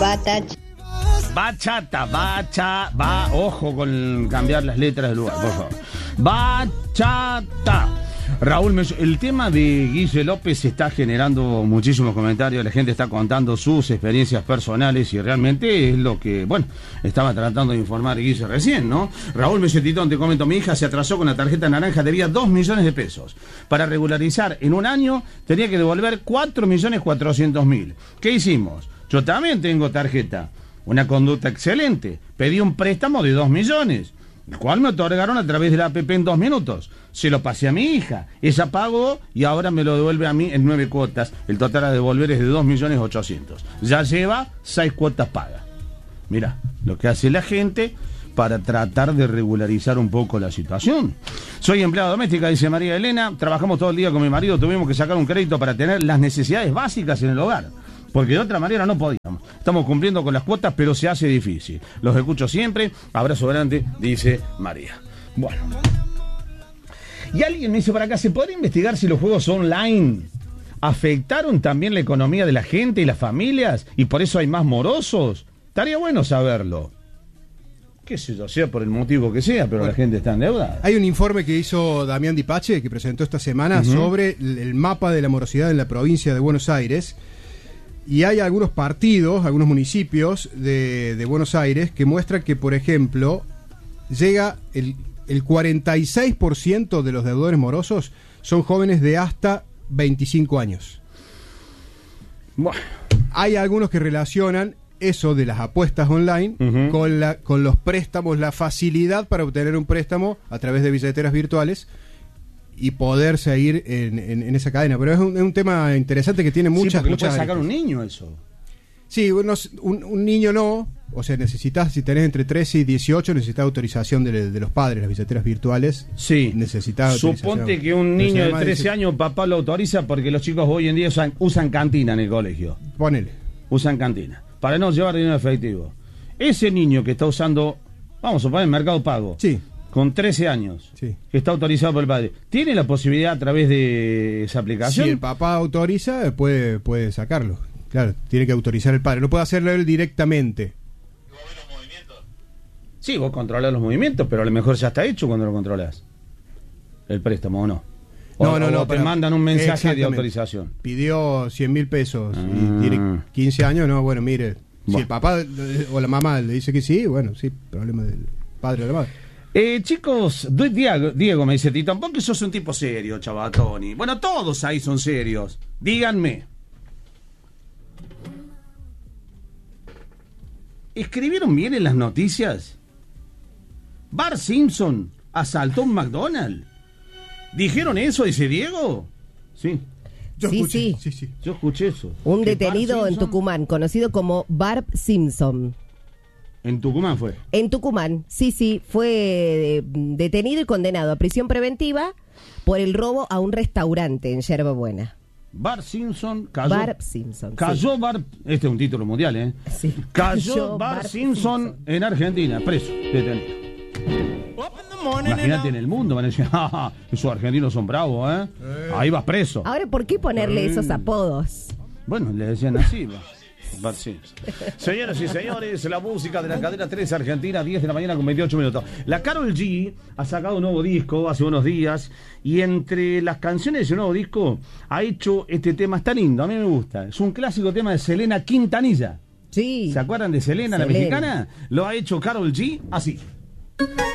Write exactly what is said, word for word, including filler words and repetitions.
Bachata. Bachata, bacha, va, ojo con cambiar las letras del lugar, por favor. Bachata. Raúl, el tema de Guille López está generando muchísimos comentarios, la gente está contando sus experiencias personales y realmente es lo que, bueno, estaba tratando de informar Guille recién, ¿no? Raúl Mesetitón, te comento, mi hija se atrasó con la tarjeta naranja, debía dos millones de pesos. Para regularizar en un año tenía que devolver cuatro millones cuatrocientos mil. ¿Qué hicimos? Yo también tengo tarjeta, una conducta excelente, pedí un préstamo de dos millones. El cual me otorgaron a través de la app en dos minutos. Se lo pasé a mi hija. Ella pagó y ahora me lo devuelve a mí en nueve cuotas. El total a devolver es de dos millones ochocientos. Ya lleva seis cuotas pagas. Mirá, lo que hace la gente para tratar de regularizar un poco la situación. Soy empleada doméstica, dice María Elena. Trabajamos todo el día con mi marido. Tuvimos que sacar un crédito para tener las necesidades básicas en el hogar. Porque de otra manera no podíamos. Estamos cumpliendo con las cuotas, pero se hace difícil. Los escucho siempre. Abrazo grande, dice María. Bueno. Y alguien me dice por acá, ¿se podría investigar si los juegos online afectaron también la economía de la gente y las familias? Y por eso hay más morosos. Estaría bueno saberlo. Qué sé yo, sea por el motivo que sea, pero bueno, la gente está endeudada. Hay un informe que hizo Damián Dipache, que presentó esta semana, uh-huh, sobre el mapa de la morosidad en la provincia de Buenos Aires. Y hay algunos partidos, algunos municipios de, de Buenos Aires que muestran que, por ejemplo, llega el, el cuarenta y seis por ciento de los deudores morosos son jóvenes de hasta veinticinco años. Bueno. Hay algunos que relacionan eso de las apuestas online, uh-huh, con, la, con los préstamos, la facilidad para obtener un préstamo a través de billeteras virtuales y poder seguir en, en, en esa cadena. Pero es un, es un tema interesante que tiene muchas... Sí, muchas puede sacar un niño eso. Sí, bueno, un, un niño no. O sea, necesitas, si tenés entre trece y dieciocho, necesitas autorización de, de los padres, las billeteras virtuales. Sí. Necesitas Suponte que un niño de trece años, papá lo autoriza porque los chicos hoy en día usan, usan cantina en el colegio. Ponele. Usan cantina. Para no llevar dinero efectivo. Ese niño que está usando, vamos a poner Mercado Pago. Sí. Con trece años, sí, que está autorizado por el padre, ¿tiene la posibilidad a través de esa aplicación? Si el papá autoriza, puede, puede sacarlo. Claro, tiene que autorizar el padre. No puede hacerlo él directamente. ¿Vos ves los movimientos? Sí, vos controlás los movimientos, pero a lo mejor ya está hecho cuando lo controlás. El préstamo, ¿o no? O, no, no, no. O te pero, mandan un mensaje de autorización. Pidió cien mil pesos ah. y tiene quince años, no, bueno, mire. Bueno. Si el papá o la mamá le dice que sí, bueno, sí, problema del padre o la madre. Eh, chicos, Diego, Diego me dice, Tito, ¿por qué sos un tipo serio, Chavatoni? Bueno, todos ahí son serios. Díganme. ¿Escribieron bien en las noticias? ¿Bart Simpson asaltó un McDonald's? ¿Dijeron eso, dice Diego? Sí. Yo sí, escuché, sí. sí, sí. Yo escuché eso. Un detenido en Tucumán, conocido como Bart Simpson. ¿En Tucumán fue? En Tucumán, sí, sí, fue detenido y condenado a prisión preventiva por el robo a un restaurante en Yerba Buena. Bart Simpson cayó. Bart Simpson. Cayó sí. Bart. Este es un título mundial, ¿eh? Sí. Cayó, Cayó Bart, Bart Simpson, Simpson en Argentina, preso, detenido. Imagínate en el mundo, van a decir, ah, esos argentinos son bravos, ¿eh? eh. Ahí vas preso. Ahora, ¿por qué ponerle eh. esos apodos? Bueno, le decían así, va. Bart Simpson. Señoras y señores, la música de la cadena tres Argentina, diez de la mañana con veintiocho minutos. La Karol G ha sacado un nuevo disco hace unos días y entre las canciones de su nuevo disco ha hecho este tema, está lindo, a mí me gusta. Es un clásico tema de Selena Quintanilla. Sí. ¿Se acuerdan de Selena, Selena, la mexicana? Lo ha hecho Karol G así.